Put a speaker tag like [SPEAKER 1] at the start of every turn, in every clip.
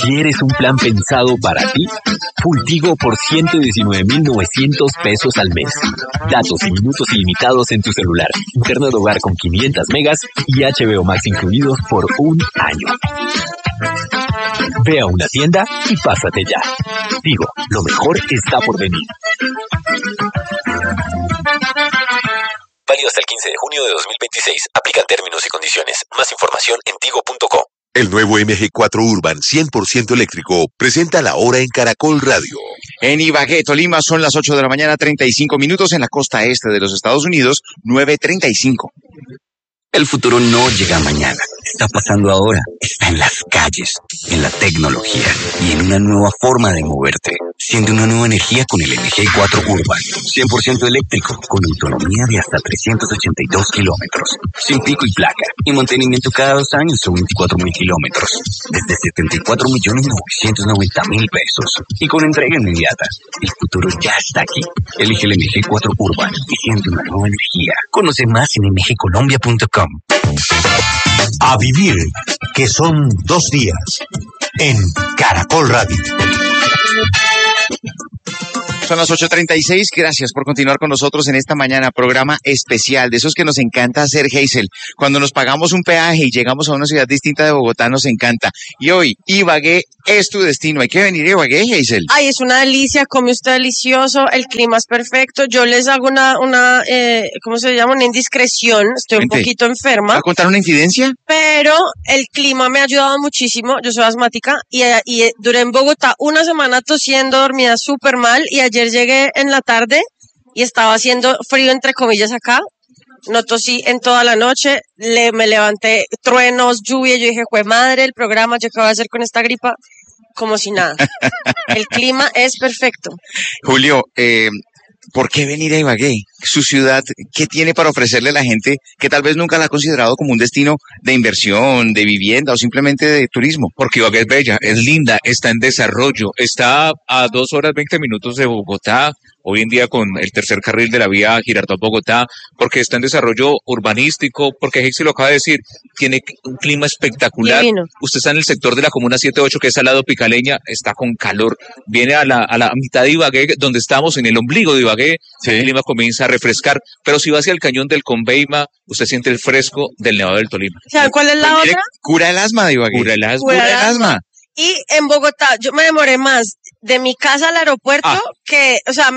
[SPEAKER 1] ¿Quieres un plan pensado para ti? Full-Tigo por 119,900 pesos al mes. Datos y minutos ilimitados en tu celular. Internet de hogar con 500 megas y HBO Max incluidos por un año. Ve a una tienda y pásate ya. Tigo, lo mejor está por venir. Válido hasta el 15 de junio de 2026. Aplican términos y condiciones. Más información en tigo.co.
[SPEAKER 2] El nuevo MG4 Urban 100% eléctrico presenta la hora en Caracol Radio.
[SPEAKER 3] En Ibagué, Tolima, son las 8 de la mañana, 35 minutos. En la costa este de los Estados Unidos, 9:35.
[SPEAKER 4] El futuro no llega mañana, está pasando ahora, está en las calles, en la tecnología y en una nueva forma de moverte. Siente una nueva energía con el MG4 Urban, 100% eléctrico, con autonomía de hasta 382 kilómetros, sin pico y placa, y mantenimiento cada 2 años o 24,000 kilómetros, desde 74,990,000 pesos, y con entrega inmediata. El futuro ya está aquí. Elige el MG4 Urban y siente una nueva energía. Conoce más en mgcolombia.com.
[SPEAKER 5] A vivir, que son 2 días, en Caracol Radio.
[SPEAKER 3] Son las 8:36. Gracias por continuar con nosotros en esta mañana. Programa especial, de esos que nos encanta hacer, Hazel. Cuando nos pagamos un peaje y llegamos a una ciudad distinta de Bogotá, nos encanta. Y hoy, Ibagué es tu destino. Hay que venir a Ibagué, Hazel.
[SPEAKER 6] Ay, es una delicia, come usted delicioso, el clima es perfecto. Yo les hago una ¿cómo se llama? Una indiscreción. Estoy un poquito enferma.
[SPEAKER 3] ¿Va a contar una infidencia?
[SPEAKER 6] Pero el clima me ha ayudado muchísimo. Yo soy asmática y duré en Bogotá una semana tosiendo, dormida súper mal, y ayer llegué en la tarde y estaba haciendo frío entre comillas acá. No tosí en toda la noche, me levanté, truenos, lluvia, yo dije, jue madre, el programa, ¿yo qué voy a hacer con esta gripa? Como si nada. El clima es perfecto.
[SPEAKER 3] Julio, ¿por qué venir a Ibagué? Su ciudad, ¿qué tiene para ofrecerle a la gente que tal vez nunca la ha considerado como un destino de inversión, de vivienda o simplemente de turismo?
[SPEAKER 7] Porque Ibagué es bella, es linda, está en desarrollo, está a 2 horas 20 minutos de Bogotá, hoy en día con el tercer carril de la vía Girardot-Bogotá, porque está en desarrollo urbanístico, porque Hexi lo acaba de decir, tiene un clima espectacular.
[SPEAKER 6] Divino.
[SPEAKER 7] Usted está en el sector de la comuna 78, que es al lado Picaleña, está con calor. Viene a la mitad de Ibagué, donde estamos, en el ombligo de Ibagué, sí. El clima comienza a refrescar, pero si va hacia el cañón del Conveima, usted siente el fresco del Nevado del Tolima.
[SPEAKER 6] ¿Sabe cuál es la otra?
[SPEAKER 3] Cura el asma de Ibagué.
[SPEAKER 7] Cura el asma.
[SPEAKER 3] Cura el asma.
[SPEAKER 6] Y en Bogotá, yo me demoré más de mi casa al aeropuerto que, o sea,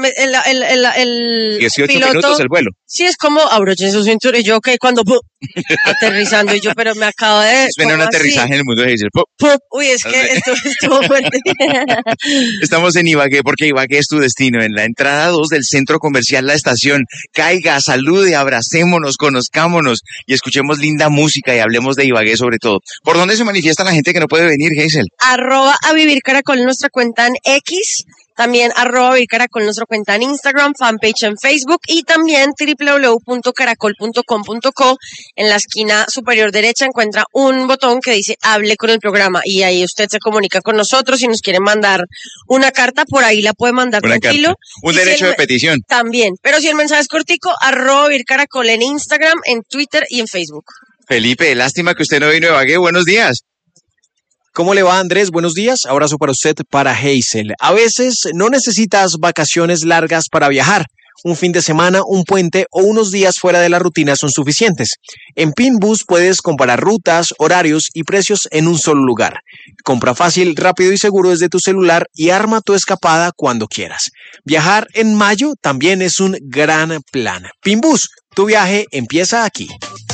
[SPEAKER 6] el
[SPEAKER 7] 18
[SPEAKER 6] piloto,
[SPEAKER 7] minutos el vuelo.
[SPEAKER 6] Sí, es como abrochen su cintura y yo que cuando aterrizando y yo, pero me acabo de...
[SPEAKER 3] Suena un aterrizaje en el mundo de Hazel.
[SPEAKER 6] Uy, es que esto estuvo fuerte.
[SPEAKER 3] Estamos en Ibagué porque Ibagué es tu destino. En la entrada 2 del centro comercial La Estación. Caiga, salude, abracémonos, conozcámonos y escuchemos linda música y hablemos de Ibagué sobre todo. ¿Por dónde se manifiesta la gente que no puede venir, Hazel?
[SPEAKER 6] @avivircaracol en nuestra cuenta en X, también @avivircaracol en nuestra cuenta en Instagram, fanpage en Facebook y también www.caracol.com.co. En la esquina superior derecha encuentra un botón que dice hable con el programa y ahí usted se comunica con nosotros. Si nos quiere mandar una carta, por ahí la puede mandar tranquilo.
[SPEAKER 3] Un derecho de petición.
[SPEAKER 6] También, pero si el mensaje es cortico, @avivircaracol en Instagram, en Twitter y en Facebook.
[SPEAKER 3] Felipe, lástima que usted no vino a Ibagué. Buenos días.
[SPEAKER 8] ¿Cómo le va, Andrés? Buenos días. Abrazo para usted, para Hazel. A veces no necesitas vacaciones largas para viajar. Un fin de semana, un puente o unos días fuera de la rutina son suficientes. En Pinbus puedes comparar rutas, horarios y precios en un solo lugar. Compra fácil, rápido y seguro desde tu celular y arma tu escapada cuando quieras. Viajar en mayo también es un gran plan. Pinbus, tu viaje empieza aquí.